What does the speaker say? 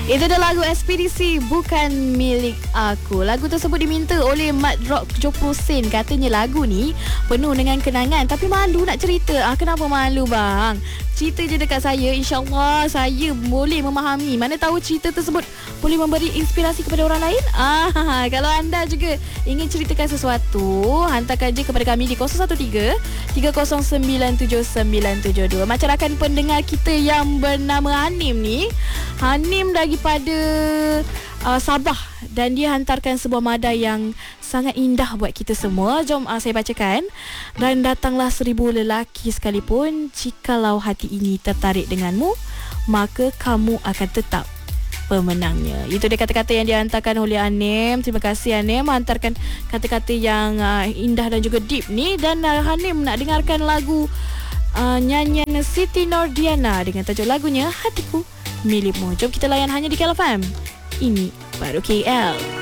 Itu adalah lagu Ekspedisi Bukan Milik Aku. Lagu tersebut diminta oleh Mat Rock 70 Sen. Katanya lagu ni penuh dengan kenangan, tapi malu nak cerita. Kenapa malu bang? Cerita je dekat saya, InsyaAllah saya boleh memahami. Mana tahu cerita tersebut boleh memberi inspirasi kepada orang lain. Kalau anda juga ingin ceritakan sesuatu, hantarkan je kepada kami di 013-3097-972. Macam rakan pendengar kita yang bernama Hanim ni. Hanim daripada Sabah, dan dia hantarkan sebuah madai yang sangat indah buat kita semua. Jom saya bacakan. Dan datanglah 1000 lelaki sekalipun, jikalau hati ini tertarik denganmu, maka kamu akan tetap pemenangnya. Itu dia kata-kata yang dihantarkan oleh Hanim. Terima kasih Hanim hantarkan kata-kata yang indah dan juga deep ni. Dan Hanim nak dengarkan lagu nyanyian Siti Nordiana dengan tajuk lagunya Hatiku Milikmu. Jom kita layan hanya di KL FM. Ini baru KL.